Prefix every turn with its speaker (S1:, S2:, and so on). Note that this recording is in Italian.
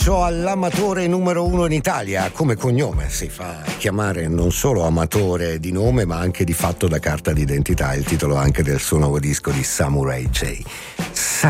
S1: All'amatore numero uno in Italia, come cognome si fa chiamare non solo amatore di nome ma anche di fatto da carta d'identità, il titolo anche del suo nuovo disco di Samurai J.